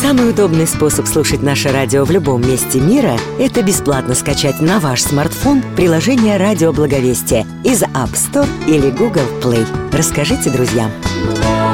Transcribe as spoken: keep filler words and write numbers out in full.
Самый удобный способ слушать наше радио в любом месте мира – это бесплатно скачать на ваш смартфон приложение «Радио Благовестие» из App Store или Google Play. Расскажите друзьям.